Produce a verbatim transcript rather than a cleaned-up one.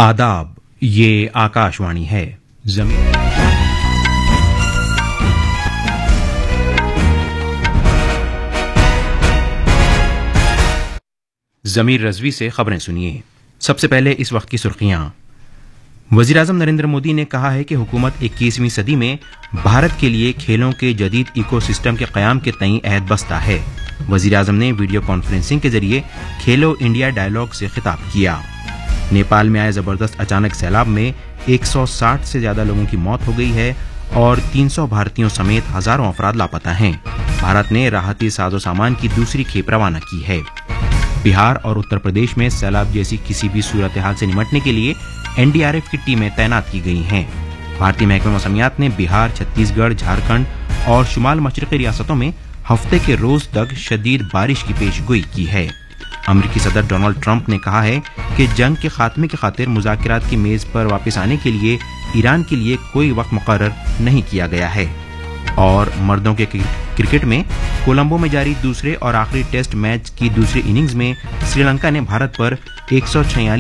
आदाब, ये आकाशवाणी है। जमीन जमीर रजवी से खबरें सुनिए। सबसे पहले इस वक्त की सुर्खियां। वजीर-ए-आज़म नरेंद्र मोदी ने कहा है कि हुकूमत इक्कीसवीं सदी में भारत के लिए खेलों के जदीद इकोसिस्टम के क़याम के तईं अहद बस्ता है। वजीर-ए-आज़म ने वीडियो कॉन्फ्रेंसिंग के जरिए खेलो इंडिया डायलॉग से खिताब किया। नेपाल में आए जबरदस्त अचानक सैलाब में एक सौ साठ से ज्यादा लोगों की मौत हो गई है और तीन सौ भारतीयों समेत हजारों अफराद लापता हैं। भारत ने राहती साजो सामान की दूसरी खेप रवाना की है। बिहार और उत्तर प्रदेश में सैलाब जैसी किसी भी सूरत हाल से निपटने के लिए एनडीआरएफ की टीमें तैनात की गई हैं। भारतीय महकमे मौसमियात ने बिहार, छत्तीसगढ़, झारखंड और शुमाल मशरक़ी रियासतों में हफ्ते के रोज तक शदीद बारिश की पेशगोई की है। अमेरिकी सदर डोनाल्ड ट्रंप ने कहा है कि जंग के खात्मे की खातिर मुज़ाकरात की मेज पर वापस आने के लिए ईरान के लिए कोई वक्त मुकर्रर नहीं किया गया है। और मर्दों के क्रिकेट में कोलंबो में जारी दूसरे और आखिरी टेस्ट मैच की दूसरी इनिंग्स में श्रीलंका ने भारत पर एक सौ छियालीस